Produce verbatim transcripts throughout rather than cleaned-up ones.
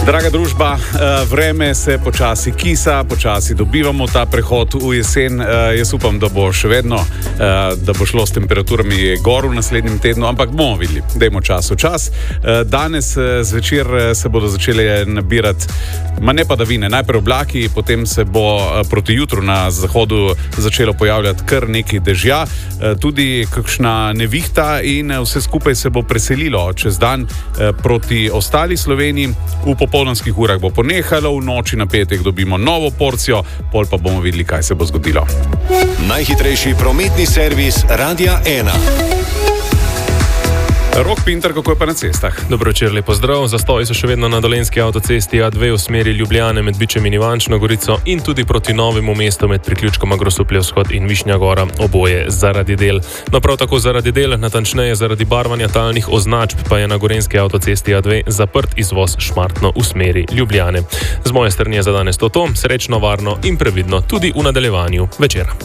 Draga družba, vreme se počasi kisa, počasi dobivamo ta prehod v jesen. Jaz upam, da bo še vedno, da bo šlo s temperaturami gor v naslednjem tednu, ampak bomo videli, dajmo čas v čas. Danes zvečer se bodo začele nabirati, ma ne padavine, najprej oblaki, potem se bo proti jutru na zahodu začelo pojavljati kar nekaj dežja, tudi kakšna nevihta in vse skupaj se bo preselilo čez dan proti ostali Sloveniji. V popoldanskih urah bo ponehalo, v noči na petek dobimo novo porcijo, pol pa bomo videli, kaj se bo zgodilo. Najhitrejši prometni servis Radia ena. Rok Pintar, kako je pa na cestah? Dobro večer, lep pozdrav. Zastoji so še vedno na dolenjski avtocesti A dve v smeri Ljubljane med Bičem in Ivančno Gorico in tudi proti Novemu mestu med priključkoma Grosuplje vzhod in Višnja Gora, oboje zaradi del. No, prav tako zaradi del, natančneje zaradi barvanja talnih označb, pa je na gorenjski avtocesti A dve zaprt izvoz Šmartno v smeri Ljubljane. Z moje strani je za danes to to, srečno, varno in previdno tudi v nadaljevanju večera.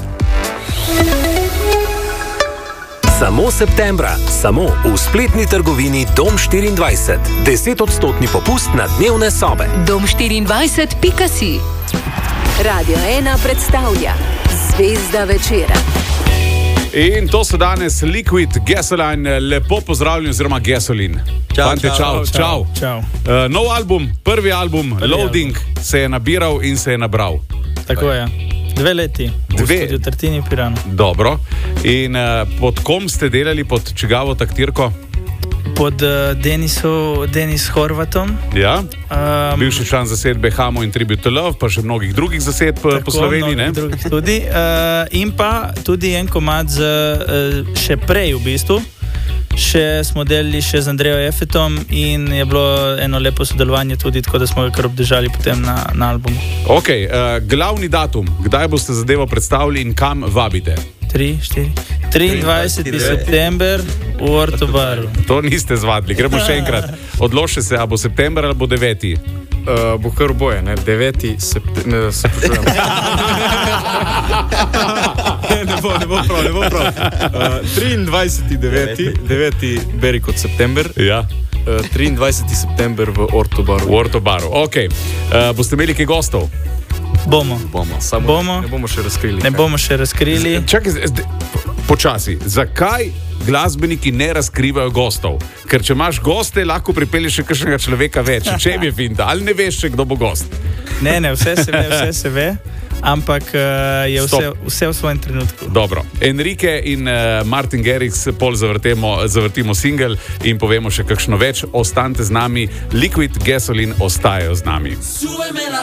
Samo septembra, samo v spletni trgovini Dom štiriindvajset. deset odstotni popust na dnevne sobe. dom štiriindvajset pika si. Radio ena predstavlja Zvezda večera. In to so danes Liquid Gasoline. Lepo pozdravljeni oziroma Gasoline. Čau, Fante, čau, čau. čau. čau. Uh, nov album, prvi album, prvi Loading, album. Se je nabiral in se je nabral. Tako je. Dve leti v Dve. studiu Tartini Pirano. Dobro. In uh, pod kom ste delali, pod čigavo taktirko? Pod uh, Denisu, Denis Horvatom. Ja. Um, Bivši član zasedbe Hamo in Tribute to Love, pa še mnogih drugih zasedb po Sloveniji, ne? Drugih tudi. Uh, in pa tudi en komad z, uh, še prej v bistvu. Še smo delali še z Andrejo Efetom in je bilo eno lepo sodelovanje tudi, tako da smo ga kar obdržali potem na, na albumu. Ok, uh, glavni datum, kdaj boste zadevo predstavili in kam vabite? tri, štiri triindvajseti september v Ortobaru. To niste zvadili, gremo še enkrat. Odločite se, a bo september ali bo deveti? Uh, bo kar oboje, ne? deveti september. Ne bo, ne bo prav, ne bo prav. Uh, triindvajseti deveti, deveti beri kot september. Ja. Uh, triindvajseti september v Ortobaru. V Ortobaru, ok. Uh, boste imeli kaj gostov? Bomo. Bomo, samo bomo. Ne bomo še razkrili. Ne bomo še razkrili. Čakaj, počasi. Zakaj glasbeniki ne razkrivajo gostov? Ker če imaš goste, lahko pripelješ še kakšnega človeka več. Če je finta, ali ne veš še, kdo bo gost? Ne, ne, vse se ve, vse se ve. Ampak uh, je vse, vse v svojem trenutku. Dobro. Enrique in uh, Martin Garrix pol zavrtemo, zavrtimo single in povemo še kakšno več. Ostanite z nami. Liquid Gasoline ostajajo z nami.